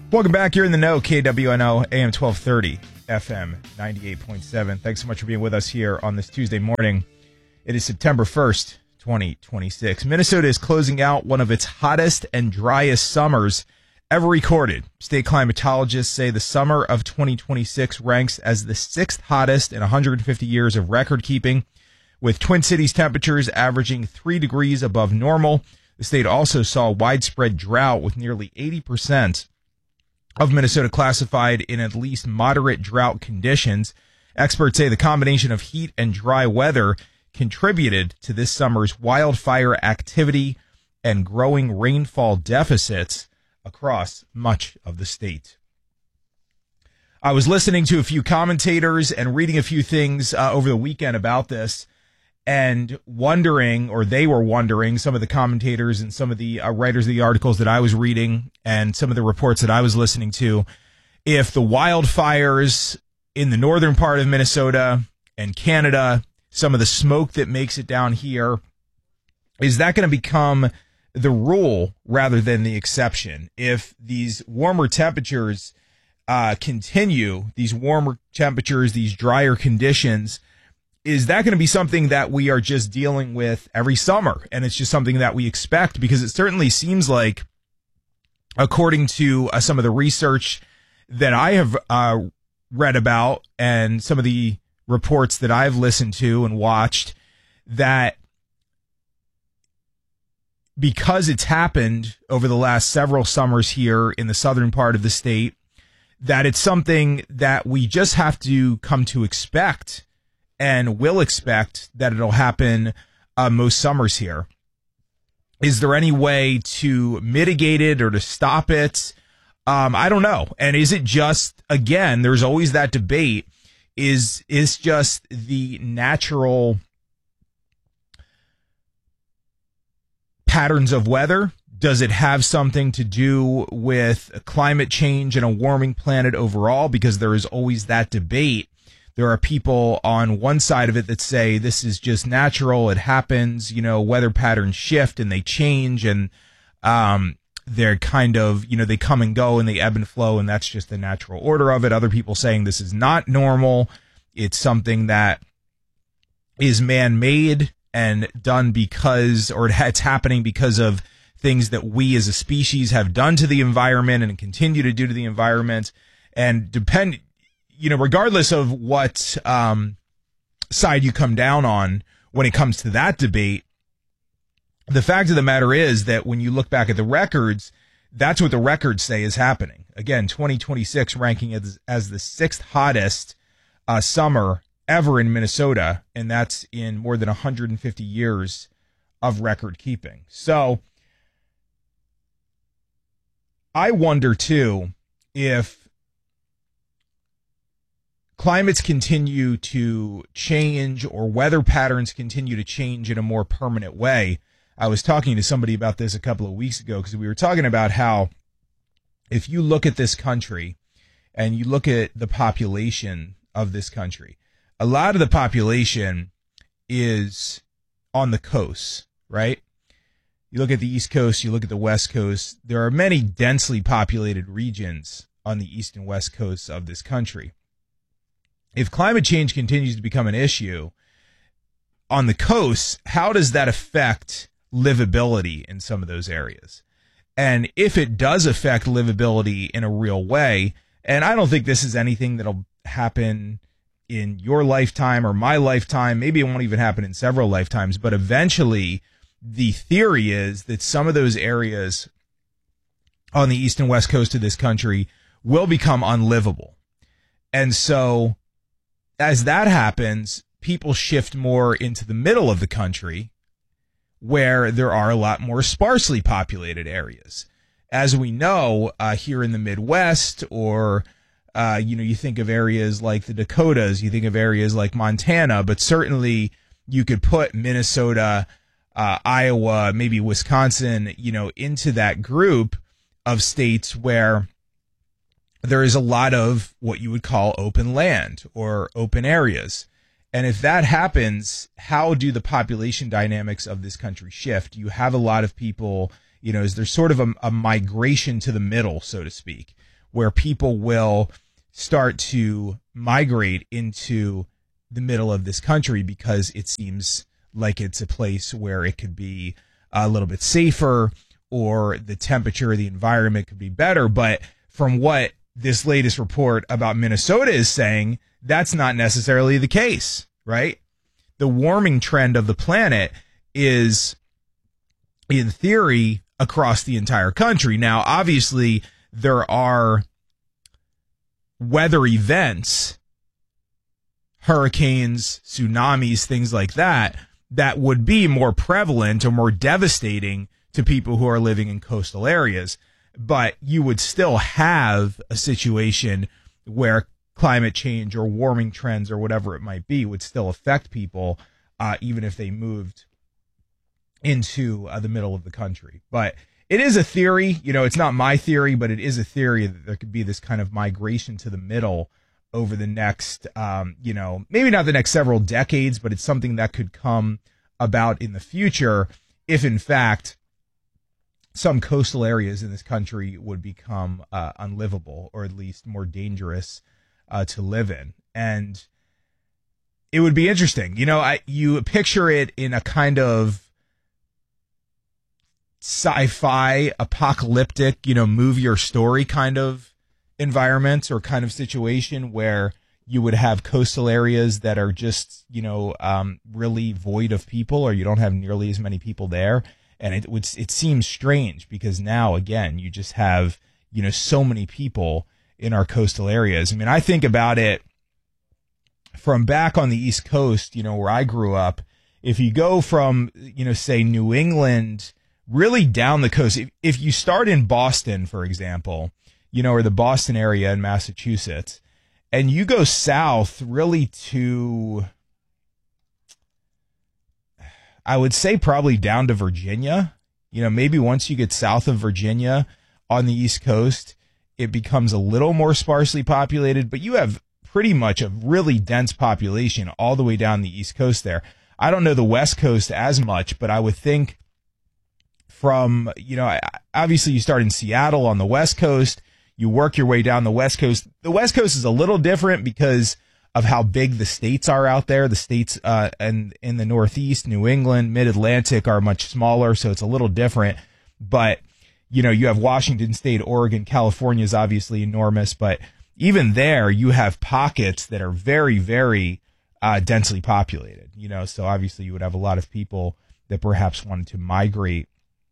Welcome back. You're in the know. KWNO, AM 1230, FM 98.7. Thanks so much for being with us here on this Tuesday morning. It is September 1st, 2026. Minnesota is closing out one of its hottest and driest summers ever recorded. State climatologists say the summer of 2026 ranks as the sixth hottest in 150 years of record keeping, with Twin Cities temperatures averaging 3 degrees above normal. The state also saw widespread drought, with nearly 80% of Minnesota classified in at least moderate drought conditions. Experts say the combination of heat and dry weather contributed to this summer's wildfire activity and growing rainfall deficits across much of the state. I was listening to a few commentators and reading a few things over the weekend about this, and wondering, or they were wondering, some of the commentators and some of the writers of the articles that I was reading and some of the reports that I was listening to, if the wildfires in the northern part of Minnesota and Canada, some of the smoke that makes it down here, is that going to become the rule rather than the exception? If these warmer temperatures continue, these warmer temperatures, these drier conditions, is that going to be something that we are just dealing with every summer? And it's just something that we expect, because it certainly seems like, according to some of the research that I have read about and some of the reports that I've listened to and watched, that because it's happened over the last several summers here in the southern part of the state, that it's something that we just have to come to expect, and will expect that it'll happen most summers here. Is there any way to mitigate it or to stop it? I don't know. And is it just, again, there's always that debate, is just the natural patterns of weather? Does it have something to do with climate change and a warming planet overall? Because there is always that debate. There are people on one side of it that say this is just natural. It happens, weather patterns shift and they change, and they're kind of, they come and go and they ebb and flow, and that's just the natural order of it. Other people saying this is not normal. It's something that is man-made and done because, or it's happening because of things that we as a species have done to the environment and continue to do to the environment. And regardless of what side you come down on when it comes to that debate, the fact of the matter is that when you look back at the records, that's what the records say is happening. Again, 2026 ranking as the sixth hottest summer ever in Minnesota, and that's in more than 150 years of record keeping. So I wonder, too, if climates continue to change or weather patterns continue to change in a more permanent way. I was talking to somebody about this a couple of weeks ago, because we were talking about how if you look at this country and you look at the population of this country, a lot of the population is on the coast, right? You look at the East Coast, you look at the West Coast. There are many densely populated regions on the East and West coasts of this country. If climate change continues to become an issue on the coast, how does that affect livability in some of those areas? And if it does affect livability in a real way, and I don't think this is anything that'll happen in your lifetime or my lifetime, maybe it won't even happen in several lifetimes, but eventually the theory is that some of those areas on the East and West coast of this country will become unlivable. And so as that happens, people shift more into the middle of the country, where there are a lot more sparsely populated areas. As we know, here in the Midwest, or you think of areas like the Dakotas, you think of areas like Montana, but certainly you could put Minnesota, Iowa, maybe Wisconsin, into that group of states where there is a lot of what you would call open land or open areas. And if that happens, how do the population dynamics of this country shift? You have a lot of people, is there sort of a migration to the middle, so to speak, where people will start to migrate into the middle of this country because it seems like it's a place where it could be a little bit safer, or the temperature of the environment could be better. But from what this latest report about Minnesota is saying, that's not necessarily the case, right? The warming trend of the planet is, in theory, across the entire country. Now, obviously, there are weather events, hurricanes, tsunamis, things like that, that would be more prevalent or more devastating to people who are living in coastal areas. But you would still have a situation where climate change or warming trends or whatever it might be would still affect people, even if they moved into the middle of the country. But it is a theory. It's not my theory, but it is a theory that there could be this kind of migration to the middle over the next, maybe not the next several decades, but it's something that could come about in the future if, in fact, some coastal areas in this country would become unlivable, or at least more dangerous to live in. And it would be interesting. You picture it in a kind of sci-fi, apocalyptic, movie or story kind of environment or kind of situation where you would have coastal areas that are just, really void of people, or you don't have nearly as many people there. And it seems strange because now, again, you just have, so many people in our coastal areas. I mean, I think about it from back on the East Coast, where I grew up. If you go from, say New England, really down the coast, if you start in Boston, for example, or the Boston area in Massachusetts, and you go south really to, I would say probably down to Virginia, maybe once you get south of Virginia on the East Coast, it becomes a little more sparsely populated, but you have pretty much a really dense population all the way down the East Coast there. I don't know the West Coast as much, but I would think from, obviously you start in Seattle on the West Coast, you work your way down the West Coast. The West Coast is a little different because of how big the states are out there. The states and in the Northeast, New England, Mid-Atlantic are much smaller, so it's a little different. But, you have Washington State, Oregon, California is obviously enormous, but even there you have pockets that are very, very densely populated, so obviously you would have a lot of people that perhaps wanted to migrate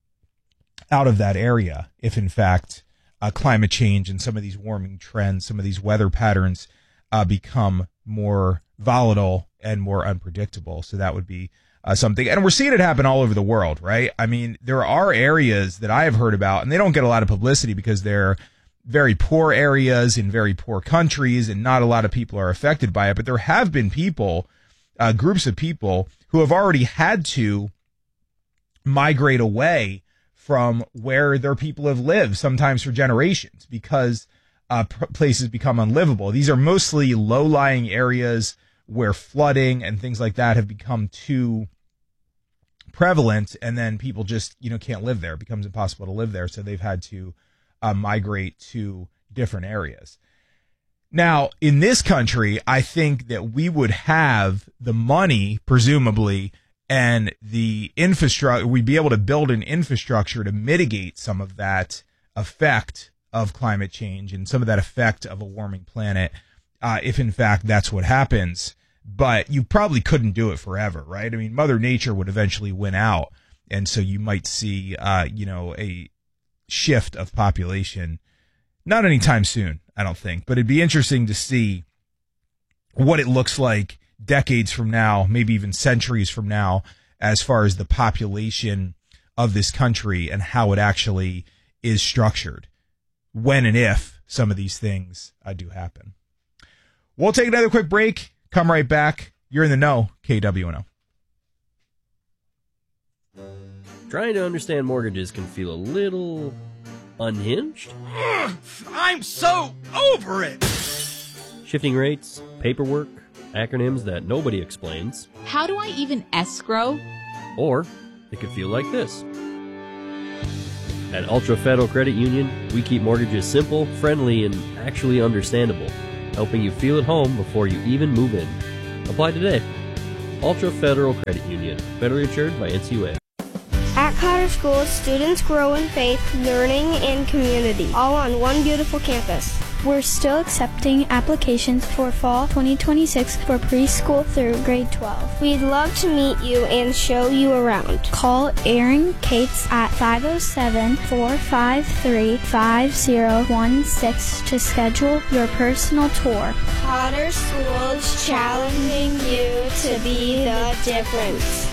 out of that area if, in fact, climate change and some of these warming trends, some of these weather patterns become more volatile and more unpredictable. So that would be something. And we're seeing it happen all over the world, right? I mean, there are areas that I have heard about, and they don't get a lot of publicity because they're very poor areas in very poor countries, and not a lot of people are affected by it. But there have been people, groups of people, who have already had to migrate away from where their people have lived, sometimes for generations, because places become unlivable. These are mostly low-lying areas where flooding and things like that have become too prevalent, and then people just, can't live there. It becomes impossible to live there, so they've had to migrate to different areas. Now, in this country, I think that we would have the money, presumably, and the infrastructure, we'd be able to build an infrastructure to mitigate some of that effect of climate change and some of that effect of a warming planet, if in fact that's what happens. But you probably couldn't do it forever, right? I mean, Mother Nature would eventually win out, and so you might see, a shift of population. Not anytime soon, I don't think, but it'd be interesting to see what it looks like decades from now, maybe even centuries from now, as far as the population of this country and how it actually is structured, when and if some of these things do happen. We'll take another quick break, come right back. You're in the know, KWNO. Trying to understand mortgages can feel a little unhinged. I'm so over it! Shifting rates, paperwork, acronyms that nobody explains. How do I even escrow? Or it could feel like this. At Ultra Federal Credit Union, we keep mortgages simple, friendly, and actually understandable, helping you feel at home before you even move in. Apply today. Ultra Federal Credit Union, federally insured by NCUA. At Cotter School, students grow in faith, learning, and community, all on one beautiful campus. We're still accepting applications for fall 2026 for preschool through grade 12. We'd love to meet you and show you around. Call Erin Cates at 507-453-5016 to schedule your personal tour. Cotter School is challenging you to be the difference.